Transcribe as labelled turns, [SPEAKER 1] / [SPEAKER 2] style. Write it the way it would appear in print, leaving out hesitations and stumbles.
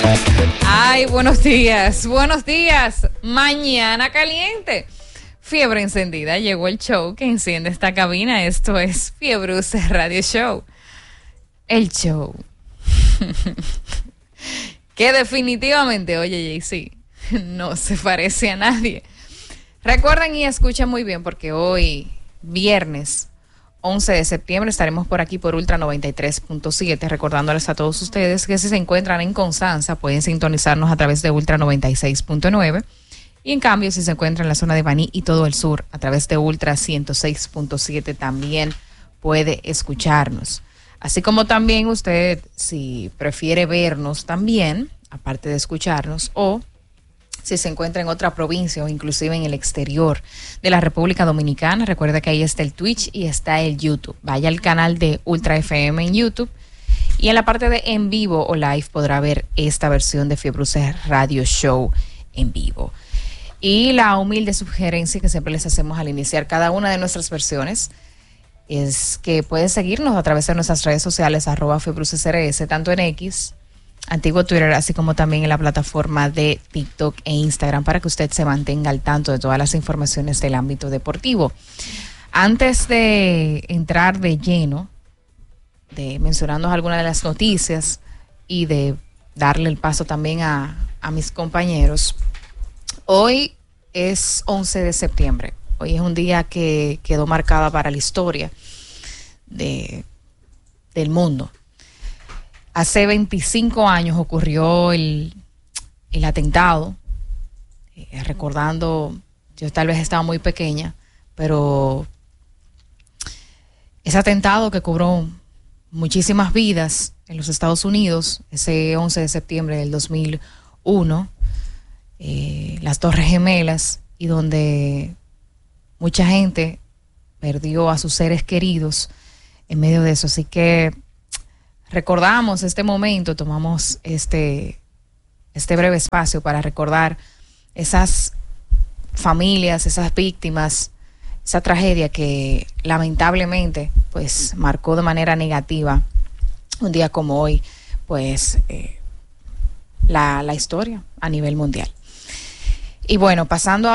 [SPEAKER 1] Ay, buenos días, mañana caliente. Fiebre encendida, llegó el show que enciende esta cabina. Esto es Fiebruse Radio Show. El show que definitivamente, oye, JC, no se parece a nadie. Recuerden y escuchen muy bien porque hoy, viernes 11 de septiembre, estaremos por aquí por Ultra 93.7, recordándoles a todos ustedes que si se encuentran en Constanza pueden sintonizarnos a través de Ultra 96.9 y en cambio si se encuentran en la zona de Baní y todo el sur a través de Ultra 106.7 también puede escucharnos. Así como también usted, si prefiere vernos también, aparte de escucharnos, o si se encuentra en otra provincia o inclusive en el exterior de la República Dominicana, recuerda que ahí está el Twitch y está el YouTube. Vaya al canal de Ultra FM en YouTube y en la parte de en vivo o live podrá ver esta versión de Fiebruse Radio Show en vivo. Y la humilde sugerencia que siempre les hacemos al iniciar cada una de nuestras versiones es que pueden seguirnos a través de nuestras redes sociales @FiebrusecRS, tanto en X, antiguo Twitter, así como también en la plataforma de TikTok e Instagram, para que usted se mantenga al tanto de todas las informaciones del ámbito deportivo. Antes de entrar de lleno, de mencionarnos algunas de las noticias y de darle el paso también a mis compañeros, hoy es 11 de septiembre. Hoy es un día que quedó marcada para la historia del mundo. Hace 25 años ocurrió el atentado, recordando, yo tal vez estaba muy pequeña, pero ese atentado que cobró muchísimas vidas en los Estados Unidos, ese 11 de septiembre del 2001, las Torres Gemelas, y donde mucha gente perdió a sus seres queridos en medio de eso. Así que recordamos este momento, tomamos este breve espacio para recordar esas familias, esas víctimas, esa tragedia que lamentablemente pues marcó de manera negativa un día como hoy pues la historia a nivel mundial. Y bueno, pasando a